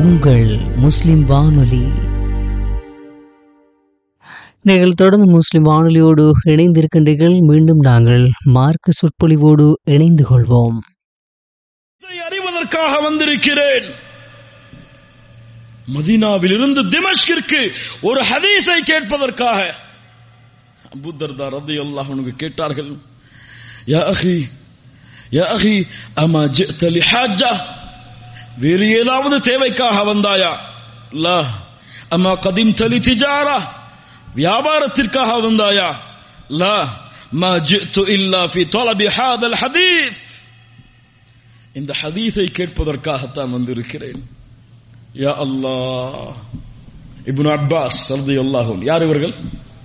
உங்கள் முஸ்லிம் வானொலி. நீங்கள் தொடர்ந்து முஸ்லிம் வானொலியோடு இணைந்திருக்கின்றீர்கள். மீண்டும் நாங்கள் மார்க்க சொற்பொழிவோடு இணைந்து கொள்வோம். அறிவதற்காக வந்திருக்கிறேன். மதீனாவிலிருந்து திமஷ்கிற்கு ஒரு ஹதீஸை கேட்பதற்காக அபூ தர்தா ரலியல்லாஹு அன்ஹு கேட்டார்கள். யா அஹி அமா ஜிஅத லிஹாஜா, வேறு ஏதாவது தேவைக்காக வந்தாயா? லா. அமா கதிம்த லிதிஜாரா, வியாபாரத்திற்காக வந்தாயா? லா. மா ஜிஅது இல்லா ஃபி தலபி ஹாதல் ஹதீஸ், இந்த ஹதீஸை கேட்பதற்காகத்தான் வந்திருக்கிறேன். யா அல்லாஹ். இப்னு அப்பாஸ் ரலியல்லாஹு அன்ஹு. யார் இவர்கள்?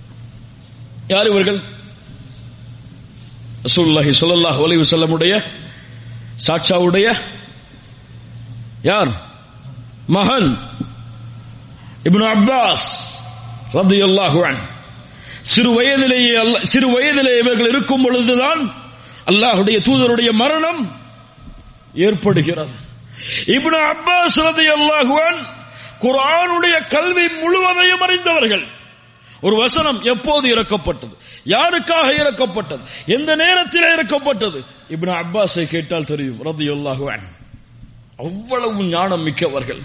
ரசூலுல்லாஹி ஸல்லல்லாஹு அலைஹி வஸல்லம் உடைய சாட்சாவுடைய யார்? மகன் இப்னு அப்பாஸ் ரலியல்லாஹு அன்ஹு. சிறு வயதிலே இவர்கள் இருக்கும் பொழுதுதான் அல்லாஹ்வுடைய தூதருடைய மரணம் ஏற்படுகிறது. இப்னு அப்பாஸ் ரலியல்லாஹு அன்ஹு குர்ஆனுடைய கல்வி முழுவதையும் அறிந்தவர்கள். ஒரு வசனம் எப்போது இறக்கப்பட்டது, யாருக்காக இறக்கப்பட்டது, எந்த நேரத்தில் இறக்கப்பட்டது, இப்னு அப்பாஸை கேட்டால் தெரியும் ரலியல்லாஹு அன்ஹு. அவ்வளவு ஞானம் மிக்கவர்கள்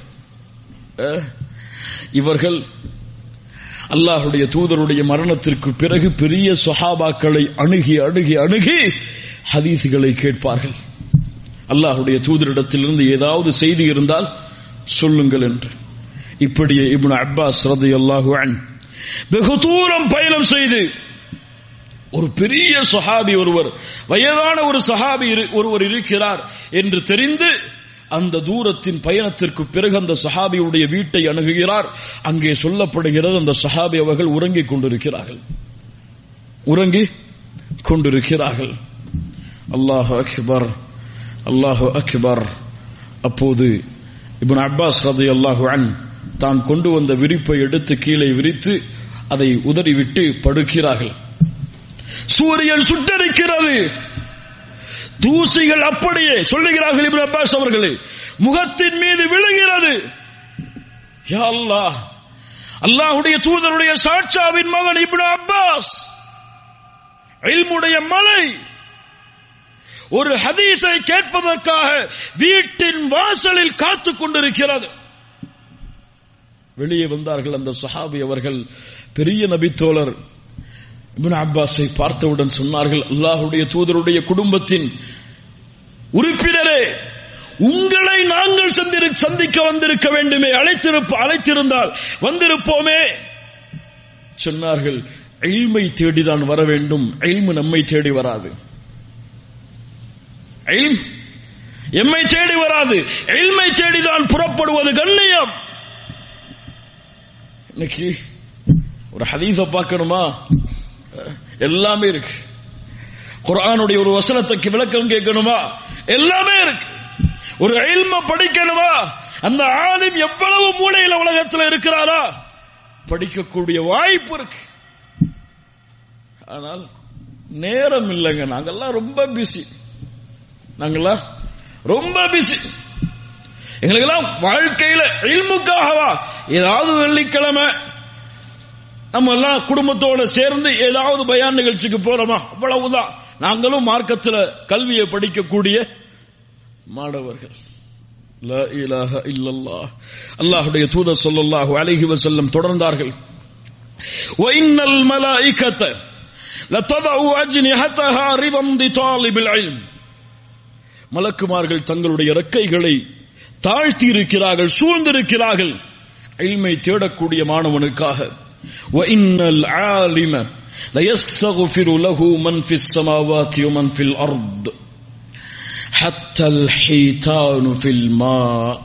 இவர்கள். அல்லாஹ்வுடைய தூதருடைய மரணத்திற்கு பிறகு பெரிய சஹாபாக்களை அணுகி அணுகி அணுகி ஹதீஸ்களை கேட்பார்கள். அல்லாஹ்வுடைய தூதரிடத்திலிருந்து ஏதாவது செய்தி இருந்தால் சொல்லுங்கள் என்று. இப்படியே இப்னு அப்பாஸ் ரலியல்லாஹு அன்ஹு வெகு தூரம் பயணம் செய்து ஒரு பெரிய சஹாபி ஒருவர், வயதான ஒரு சஹாபி ஒருவர் இருக்கிறார் என்று தெரிந்து அந்த தூரத்தின் பயணத்திற்கு பிறகு அந்த சஹாபியுடைய வீட்டை அணுகுகிறார். அங்கே சொல்லப்படுகிறது அந்த சஹாபி அவர்கள் உறங்கிக் கொண்டிருக்கிறார்கள். அல்லாஹு அக்பர், அல்லாஹு அக்பர். அப்போது இப்னு அப்பாஸ் ரலியல்லாஹு அன்ஹு தான் கொண்டு வந்த விரிப்பை எடுத்து கீழே விரித்து அதை உதறிவிட்டு படுக்கிறார்கள். சூரியன் சுட்டரிக்கிறது, தூசிகள் அப்படியே சொல்லுகிறார்கள் இப்னு அப்பாஸ் அவர்களே முகத்தின் மீது விழுகிறது. யா அல்லாஹ், அல்லாஹ்வுடைய தூதருடைய சாட்சாவின் மகன் இப்னு அப்பாஸ், இல்முடைய மலை, ஒரு ஹதீஸை கேட்பதற்காக வீட்டின் வாசலில் காத்துக் கொண்டிருக்கிறது. வெளியே வந்தார்கள் அந்த சஹாபி அவர்கள். பெரிய நபித்தோழர் இப்னு அப்பாஸை பார்த்தவுடன் சொன்னார்கள், அல்லாஹ்வுடைய தூதருடைய குடும்பத்தின் உறுப்பினரே, உங்களை நாங்கள் சந்திக்க வந்திருக்க வேண்டுமே, அழைத்திருந்தால் வந்திருப்போமே. சொன்னார்கள், இல்மை தேடிதான் வர வேண்டும், இல்மு நம்மை தேடி வராது. எம்மை தேடி வராது, இல்மை தேடிதான் புறப்படுவது கண்ணியம். இன்னைக்கு ஒரு ஹதீஸ பார்க்கணுமா, எல்லாமே இருக்கு. குர்ஆனுடைய ஒரு வசனத்துக்கு விளக்கம் கேட்கணுமா, எல்லாமே இருக்கு. ஒரு இல்ம படிக்கணுமா, அந்த ஆலிம் எவ்வளவு மூலையில உலகத்தில் இருக்கிறாரா, படிக்கக்கூடிய வாய்ப்பு இருக்கு. ஆனால் நேரம் இல்லைங்க. நாங்கெல்லாம் ரொம்ப பிஸி. எங்களுக்கெல்லாம் வாழ்க்கையில இல்முக்காகவா ஏதாவது வெள்ளிக்கிழமை நம்ம எல்லாம் குடும்பத்தோட சேர்ந்து ஏதாவது பயான் நிகழ்ச்சிக்கு போறோமா, அவ்வளவுதான். நாங்களும் மார்க்கத்தில் கல்வியை படிக்கக்கூடிய மாணவர்கள். லா இலாஹ இல்லல்லாஹ். அல்லாஹ்வுடைய தூதர் ஸல்லல்லாஹு அலைஹி வஸல்லம் தொடர்ந்தார்கள், வ இன்னல் மலாயிகத லததஉ அஜ்னிஹதஹா ரிதம் லிதாலிபில் இல்ம். மலக்குமார்கள் தங்களுடைய இறக்கைகளை தாழ்த்தி இருக்கிறார்கள், சூழ்ந்திருக்கிறார்கள் இல்மை தேடக்கூடிய மாணவனுக்காக. وَإِنَّ الْعَالِمَ لَيَسْتَغْفِرُ لَهُ مَنْ فِي السَّمَاوَاتِ وَمَنْ فِي الْأَرْضِ حَتَّى الْحِيتَانُ فِي الْمَاءِ.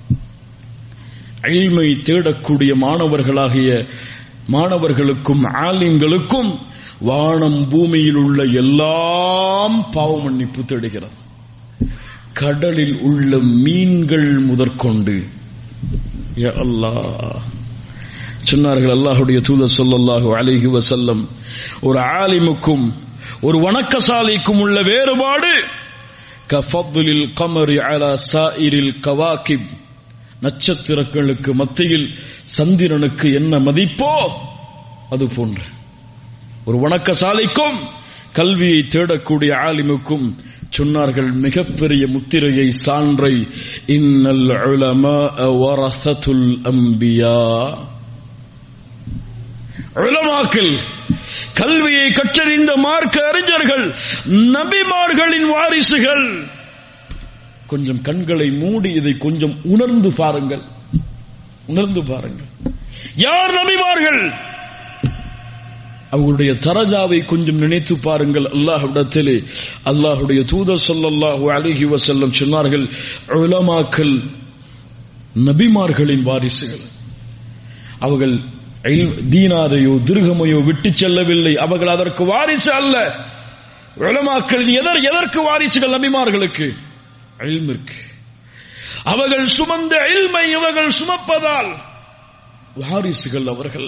இல்மை தேடக்கூடிய மாணவர்களுக்கும் ஆலிம்களுக்கும் வானம் பூமியில் உள்ள எல்லாம் பாவ மன்னிப்பு தேடுகிறது. கடலில் உள்ள மீன்கள் முதற்கொண்டு. யா அல்லாஹ். சொன்னார்கள் அல்லாஹ்வுடைய தூதர் ஸல்லல்லாஹு அலைஹி வஸல்லம், ஒரு ஆலிமுக்கும் ஒரு வணக்கசாலிக்கும் உள்ள வேறுபாடு கஃபத்லில் கமரி அலா சாயிரில் கவாகிப், நட்சத்திரங்களுக்கு மத்தியில் சந்திரனுக்கு என்ன மதிப்போ அது போன்று ஒரு வணக்கசாலிக்கும் கல்வியை தேடக்கூடிய ஆலிமுக்கும் சொன்னார்கள் மிகப்பெரிய முத்திரையை, சான்றை, இன்னல் உலமா வரஸத்துல் அம்பியா. உலமாக்கள், கல்வியை கற்றறிந்த மார்க்க அறிஞர்கள் நபிமார்களின் வாரிசுகள். கொஞ்சம் கண்களை மூடி இதை கொஞ்சம் உணர்ந்து பாருங்கள். யார் நபிமார்கள்? அவர்களுடைய தரஜாவை கொஞ்சம் நினைத்து பாருங்கள். அல்லாஹ்விடத்திலே அல்லாஹ்வுடைய தூதர் ஸல்லல்லாஹு அலைஹி வஸல்லம் சொன்னார்கள், உலமாக்கள் நபிமார்களின் வாரிசுகள். அவர்கள் தீனாரையோ திர்ஹமையோ விட்டு செல்லவில்லை. அவர்கள் அதற்கு வாரிசு அல்ல. உலமாக்கள் எதற்கு வாரிசுகள்? நபிமார்களுக்கு, இல்மிற்கு. அவர்கள் சுமந்த இல்மை இவர்கள் சுமப்பதால் வாரிசுகள் அவர்கள்.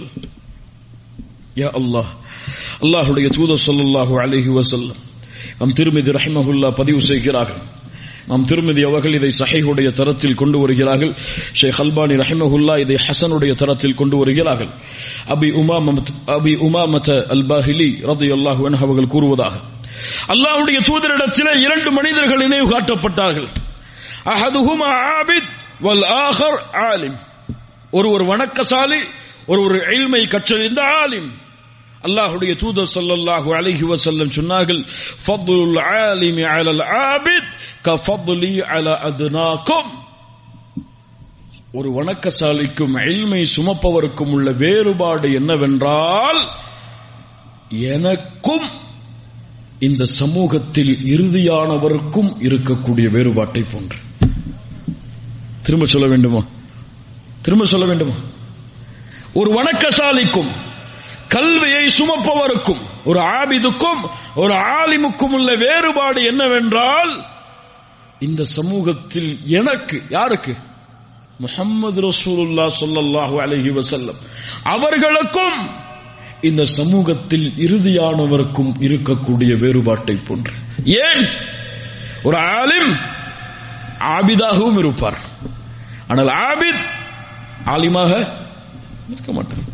யா அல்லாஹ், அல்லாஹ்வுடைய தூதர் ஸல்லல்லாஹு அலைஹி வஸல்லம் நம் திர்மிதி ரஹிமஹுல்லாஹ் பதிவு செய்கிறார்கள். நம் திர்மிதி அவர்கள் இதை ஸஹீஹுடைய தரத்தில் கொண்டு வருகிறார்கள். ஷேக் அல்பானி ரஹிமஹுல்லாஹ் இதை ஹஸனுடைய தரத்தில் கொண்டு வருகிறார்கள். அபி உமாமத அல்-பாஹிலி ரலியல்லாஹு அன்ஹு அவர்கள் கூறுவதாக, அல்லாஹ்வுடைய தூதரிடத்திலே இரண்டு மனிதர்கள் நினைவு காட்டப்பட்டார்கள். அஹதுஹுமா ஆபித் வல் ஆகர் ஆலிம். ஒருவர் வணக்கசாலி, ஒருவர் இல்மை கற்றறிந்த ஆலிம். அல்லாஹ்வுடைய தூதர் ஸல்லல்லாஹு அலைஹி வஸல்லம் சொன்னார்கள், ஃபض்லுல் ஆலிமி அலல் ஆபித் கஃபض்லி அலா அத்னாக்கும். ஒரு வணக்கசாலிக்கும் இல்மை சுமப்பவருக்கும் உள்ள வேறுபாடு என்னவென்றால், எனக்கும் இந்த சமூகத்தில் இறுதியானவருக்கும் இருக்கக்கூடிய வேறுபாட்டை போன்று. திரும்ப சொல்ல வேண்டுமா? ஒரு வணக்கசாலிக்கும் கல்வியை சுமப்பவருக்கும் ஒரு ஆபிதுக்கும் ஒரு ஆலிமுக்கும் உள்ள வேறுபாடு என்னவென்றால், இந்த சமூகத்தில் எனக்கு, யாருக்கு? முஹம்மது ரசூலுல்லாஹ் ஸல்லல்லாஹு அலைஹி வஸல்லம் அவர்களுக்கும் இந்த சமூகத்தில் இறுதியானவருக்கும் இருக்கக்கூடிய வேறுபாட்டை போன்று. ஏன்? ஒரு ஆலிம் ஆபிதாகவும் இருப்பார், ஆனால் ஆபித் ஆலிமாக இருக்க மாட்டார்.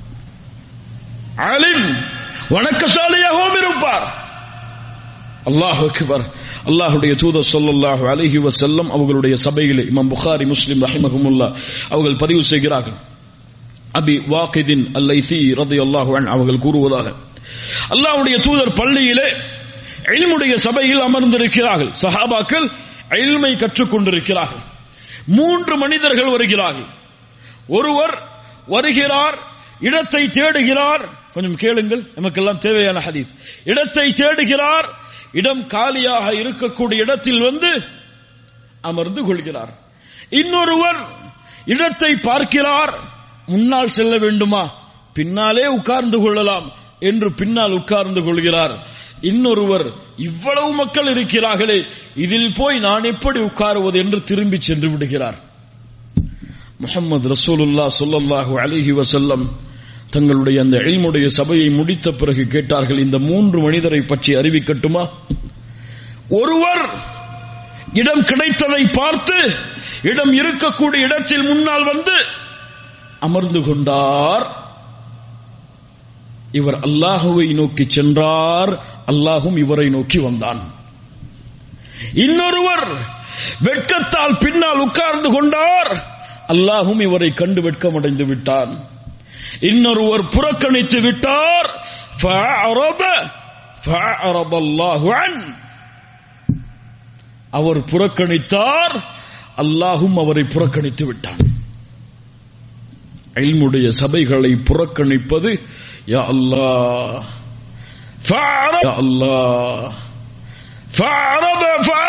ஆலிம் வணக்கசாலியாகவும் இருப்பார். அல்லாஹு அக்பர். அல்லாஹ்வுடைய தூதர் ஸல்லல்லாஹு அலைஹி வஸல்லம் அவர்களுடைய சபையிலே இமாம் புகாரி, முஸ்லிம் ரஹிமஹுமுல்லாஹ் அவர்கள் பதிவு செய்கிறார்கள். அபி வாகிதின் அல்-லைசி ரலியல்லாஹு அன்ஹு அவர்கள் கூறுவதாக, அல்லாஹ்வுடைய தூதர் பள்ளியிலே இல்முடைய சபையில் அமர்ந்திருக்கிறார்கள். சஹாபாக்கள் இல்மை கற்றுக் கொண்டிருக்கிறார்கள். மூன்று மனிதர்கள் வருகிறார்கள். ஒருவர் வருகிறார், இடத்தை தேடுகிறார். கொஞ்சம் கேளுங்கள், நமக்கெல்லாம் தேவையான ஹதீஸ். இடத்தை தேடுகிறார், இடம் காலியாக இருக்கக்கூடிய இடத்தில் வந்து அமர்ந்து கொள்கிறார். இன்னொருவர் இடத்தை பார்க்கிறார், முன்னால் செல்ல வேண்டுமா, பின்னாலே உட்கார்ந்து கொள்ளலாம் என்று பின்னால் உட்கார்ந்து கொள்கிறார். இன்னொருவர், இவ்வளவு மக்கள் இருக்கிறார்களே, இதில் போய் நான் எப்படி உட்காருவது என்று திரும்பி சென்று விடுகிறார். முஹம்மது ரசூலுல்லாஹ் ஸல்லல்லாஹு அலைஹி வஸல்லம் தங்களுடைய அந்த இல்முடைய சபையை முடித்த பிறகு கேட்டார்கள், இந்த மூன்று மனிதரை பற்றி அறிவிக்கட்டுமா? ஒருவர் இடம் கிடைத்ததை பார்த்து இடம் இருக்கக்கூடிய இடத்தில் முன்னால் வந்து அமர்ந்து கொண்டார். இவர் அல்லாஹுவை நோக்கி சென்றார், அல்லாஹும் இவரை நோக்கி வந்தான். இன்னொருவர் வெட்கத்தால் பின்னால் உட்கார்ந்து கொண்டார், அல்லாஹும் இவரை கண்டு வெட்கமடைந்து விட்டான். இன்னொருவர் புறக்கணித்து விட்டார், அவர் புறக்கணித்தார், அல்லாஹும் அவரை புறக்கணித்து விட்டான். இல்முடைய சபைகளை புறக்கணிப்பது யா அல்லாஹ், யா அல்லாஹ்.